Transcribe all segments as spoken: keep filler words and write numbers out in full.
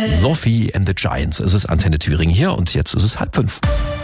Sophie and the Giants. Es ist Antenne Thüringen hier und jetzt ist es halb fünf.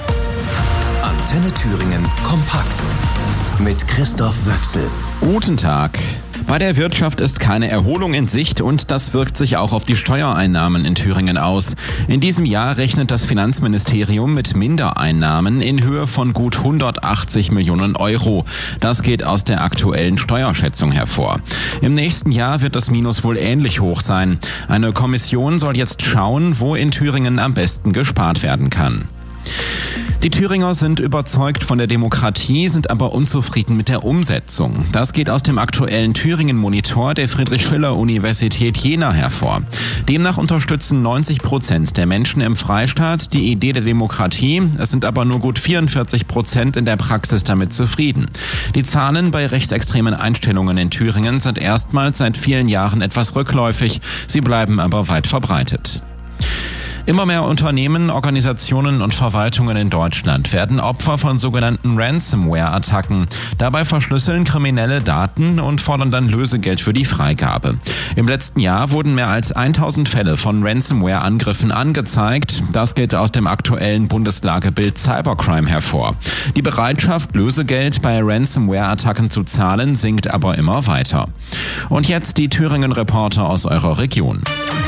Antenne Thüringen kompakt mit Christoph Wöchsel. Guten Tag. Bei der Wirtschaft ist keine Erholung in Sicht und das wirkt sich auch auf die Steuereinnahmen in Thüringen aus. In diesem Jahr rechnet das Finanzministerium mit Mindereinnahmen in Höhe von gut hundertachtzig Millionen Euro. Das geht aus der aktuellen Steuerschätzung hervor. Im nächsten Jahr wird das Minus wohl ähnlich hoch sein. Eine Kommission soll jetzt schauen, wo in Thüringen am besten gespart werden kann. Die Thüringer sind überzeugt von der Demokratie, sind aber unzufrieden mit der Umsetzung. Das geht aus dem aktuellen Thüringen-Monitor der Friedrich-Schiller-Universität Jena hervor. Demnach unterstützen neunzig Prozent der Menschen im Freistaat die Idee der Demokratie. Es sind aber nur gut vierundvierzig Prozent in der Praxis damit zufrieden. Die Zahlen bei rechtsextremen Einstellungen in Thüringen sind erstmals seit vielen Jahren etwas rückläufig. Sie bleiben aber weit verbreitet. Immer mehr Unternehmen, Organisationen und Verwaltungen in Deutschland werden Opfer von sogenannten Ransomware-Attacken. Dabei verschlüsseln Kriminelle Daten und fordern dann Lösegeld für die Freigabe. Im letzten Jahr wurden mehr als tausend Fälle von Ransomware-Angriffen angezeigt. Das geht aus dem aktuellen Bundeslagebild Cybercrime hervor. Die Bereitschaft, Lösegeld bei Ransomware-Attacken zu zahlen, sinkt aber immer weiter. Und jetzt die Thüringen-Reporter aus eurer Region.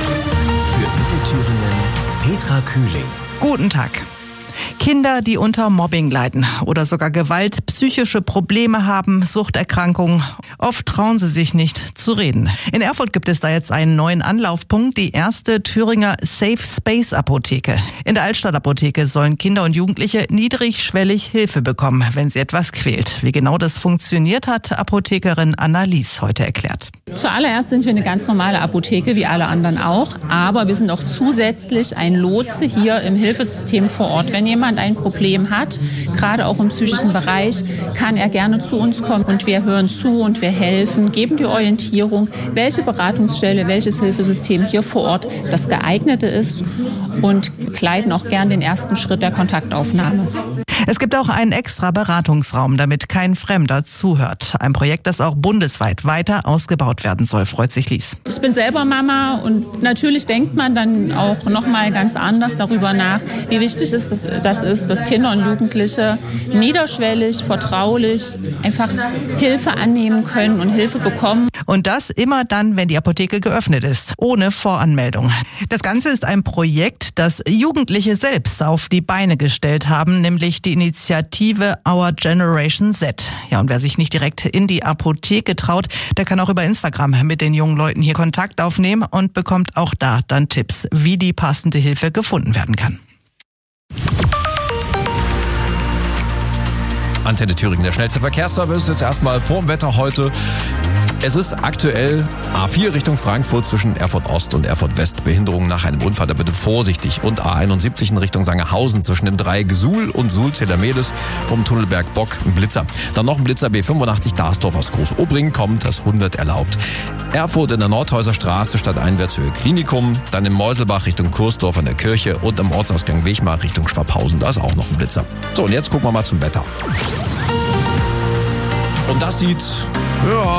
Für Thüringen Petra Kühling. Guten Tag. Kinder, die unter Mobbing leiden oder sogar Gewalt, psychische Probleme haben, Suchterkrankungen. Oft trauen sie sich nicht zu reden. In Erfurt gibt es da jetzt einen neuen Anlaufpunkt, die erste Thüringer Safe Space Apotheke. In der Altstadtapotheke sollen Kinder und Jugendliche niedrigschwellig Hilfe bekommen, wenn sie etwas quält. Wie genau das funktioniert, hat Apothekerin Annalies heute erklärt. Zuallererst sind wir eine ganz normale Apotheke, wie alle anderen auch. Aber wir sind auch zusätzlich ein Lotse hier im Hilfesystem vor Ort. Wenn jemand ein Problem hat, gerade auch im psychischen Bereich, kann er gerne zu uns kommen und wir hören zu und wir helfen, geben die Orientierung, welche Beratungsstelle, welches Hilfesystem hier vor Ort das geeignete ist und begleiten auch gern den ersten Schritt der Kontaktaufnahme. Es gibt auch einen extra Beratungsraum, damit kein Fremder zuhört. Ein Projekt, das auch bundesweit weiter ausgebaut werden soll, freut sich Lies. Ich bin selber Mama und natürlich denkt man dann auch noch mal ganz anders darüber nach, wie wichtig ist das, das ist, dass Kinder und Jugendliche niederschwellig, vertraulich einfach Hilfe annehmen können und Hilfe bekommen. Und das immer dann, wenn die Apotheke geöffnet ist, ohne Voranmeldung. Das Ganze ist ein Projekt, das Jugendliche selbst auf die Beine gestellt haben, nämlich die Initiative Our Generation Z. Ja, und wer sich nicht direkt in die Apotheke traut, der kann auch über Instagram mit den jungen Leuten hier Kontakt aufnehmen und bekommt auch da dann Tipps, wie die passende Hilfe gefunden werden kann. Antenne Thüringen, der schnellste Verkehrsservice. Jetzt erstmal vorm Wetter heute. Es ist aktuell A vier Richtung Frankfurt zwischen Erfurt Ost und Erfurt West. Behinderungen nach einem Unfall, da bitte vorsichtig. Und A einundsiebzig in Richtung Sangerhausen zwischen dem Dreieck Suhl und Suhl-Zedermedes vom Tunnelberg Bock ein Blitzer. Dann noch ein Blitzer B fünfundachtzig Darsdorf aus Groß-Obringen kommt, das hundert erlaubt. Erfurt in der Nordhäuser Straße stadteinwärts Höhe Klinikum. Dann im Meuselbach Richtung Kursdorf an der Kirche und am Ortsausgang Wechmar Richtung Schwabhausen. Da ist auch noch ein Blitzer. So, und jetzt gucken wir mal zum Wetter. Und das sieht, ja,